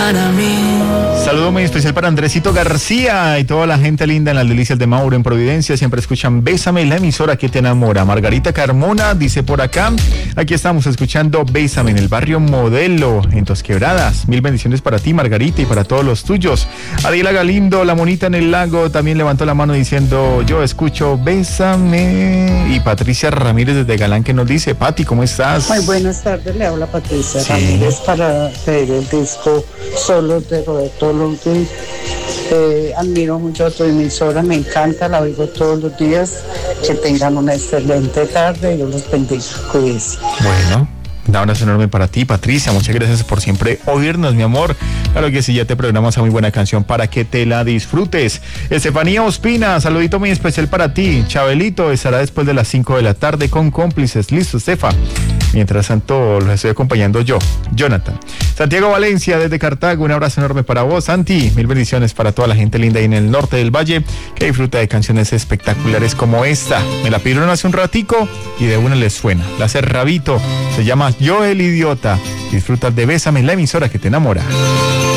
para mí. Saludo muy especial para Andresito García y toda la gente linda en las delicias de Mauro en Providencia. Siempre escuchan Bésame, la emisora que te enamora. Margarita Carmona dice por acá, aquí estamos escuchando Bésame en el barrio Modelo, en Dos Quebradas. Mil bendiciones para ti, Margarita, y para todos los tuyos. Adiela Galindo, la monita en el lago, también levantó la mano diciendo, yo escucho Bésame. Y Patricia Ramírez desde Galán que nos dice, Pati, ¿cómo estás? Muy buenas tardes, le habla Patricia Sí. Ramírez para pedir el disco Solos de Roberto Lundgren. Admiro mucho a tu emisora, me encanta, la oigo todos los días. Que tengan una excelente tarde, Dios los bendiga, cuídense. Bueno, un abrazo enorme para ti, Patricia. Muchas gracias por siempre oírnos, mi amor. Claro que sí, ya te programas a muy buena canción para que te la disfrutes. Estefanía Ospina, saludito muy especial para ti. Chabelito estará después de las 5 de la tarde con Cómplices. Listo, Estefa. Mientras tanto, los estoy acompañando yo, Jonathan. Santiago Valencia, desde Cartago, un abrazo enorme para vos, Santi. Mil bendiciones para toda la gente linda ahí en el norte del valle, que disfruta de canciones espectaculares como esta. Me la pidieron hace un ratico y de una les suena. La hace Rabito, se llama Yo el Idiota. Disfrutas de Bésame, la emisora que te enamora.